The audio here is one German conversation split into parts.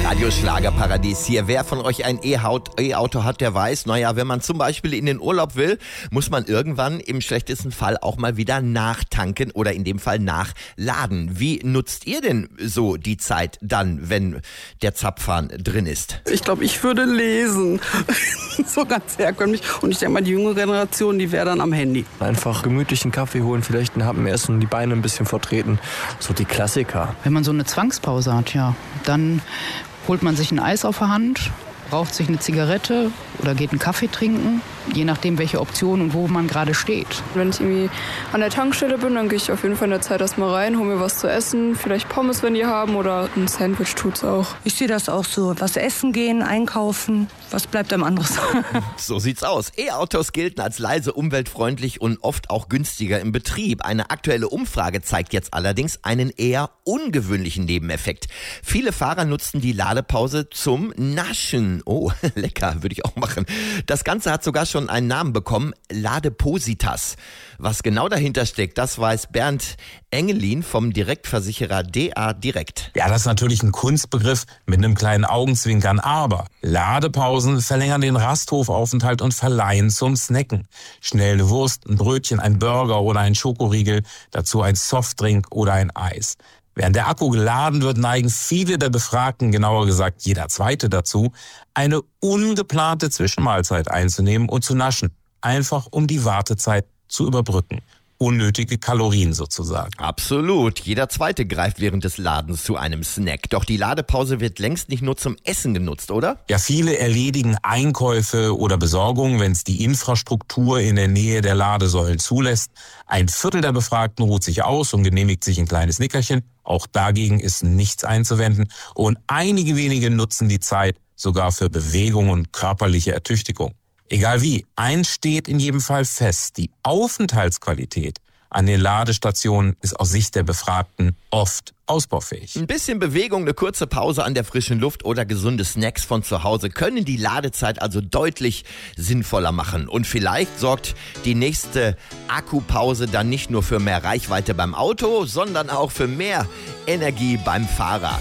Radio Schlagerparadies hier. Wer von euch ein E-Auto hat, der weiß, naja, wenn man zum Beispiel in den Urlaub will, muss man irgendwann im schlechtesten Fall auch mal wieder nachtanken oder in dem Fall nachladen. Wie nutzt ihr denn so die Zeit dann, wenn der Zapfhahn drin ist? Ich glaube, ich würde lesen. So ganz herkömmlich. Und ich denke mal, die junge Generation, die wäre dann am Handy. Einfach gemütlichen Kaffee holen, vielleicht einen Happen essen, die Beine ein bisschen vertreten. So die Klassiker. Wenn man so eine Zwangspause hat, ja, dann holt man sich ein Eis auf der Hand, raucht sich eine Zigarette oder geht einen Kaffee trinken, je nachdem, welche Option und wo man gerade steht. Wenn ich irgendwie an der Tankstelle bin, dann gehe ich auf jeden Fall in der Zeit erstmal rein, hole mir was zu essen, vielleicht Pommes, wenn die haben, oder ein Sandwich tut's auch. Ich sehe das auch so. Was essen gehen, einkaufen, was bleibt einem anderes? So sieht's aus. E-Autos gelten als leise, umweltfreundlich und oft auch günstiger im Betrieb. Eine aktuelle Umfrage zeigt jetzt allerdings einen eher ungewöhnlichen Nebeneffekt. Viele Fahrer nutzen die Ladepause zum Naschen. Oh, lecker, würde ich auch machen. Das Ganze hat sogar schon einen Namen bekommen, Ladepositas. Was genau dahinter steckt, das weiß Bernd Engelin vom Direktversicherer DA Direkt. Ja, das ist natürlich ein Kunstbegriff mit einem kleinen Augenzwinkern, aber Ladepausen verlängern den Rasthofaufenthalt und verleihen zum Snacken. Schnell eine Wurst, ein Brötchen, ein Burger oder ein Schokoriegel, dazu ein Softdrink oder ein Eis. Während der Akku geladen wird, neigen viele der Befragten, genauer gesagt jeder Zweite dazu, eine ungeplante Zwischenmahlzeit einzunehmen und zu naschen. Einfach um die Wartezeit zu überbrücken. Unnötige Kalorien sozusagen. Absolut. Jeder Zweite greift während des Ladens zu einem Snack. Doch die Ladepause wird längst nicht nur zum Essen genutzt, oder? Ja, viele erledigen Einkäufe oder Besorgungen, wenn es die Infrastruktur in der Nähe der Ladesäulen zulässt. Ein Viertel der Befragten ruht sich aus und genehmigt sich ein kleines Nickerchen. Auch dagegen ist nichts einzuwenden. Und einige wenige nutzen die Zeit sogar für Bewegung und körperliche Ertüchtigung. Egal wie, eins steht in jedem Fall fest: die Aufenthaltsqualität an den Ladestationen ist aus Sicht der Befragten oft ausbaufähig. Ein bisschen Bewegung, eine kurze Pause an der frischen Luft oder gesunde Snacks von zu Hause können die Ladezeit also deutlich sinnvoller machen. Und vielleicht sorgt die nächste Akkupause dann nicht nur für mehr Reichweite beim Auto, sondern auch für mehr Energie beim Fahrer.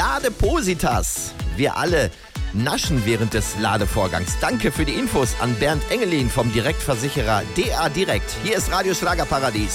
Ladepositas, wir alle naschen während des Ladevorgangs. Danke für die Infos an Bernd Engelin vom Direktversicherer DA Direkt. Hier ist Radio Schlagerparadies.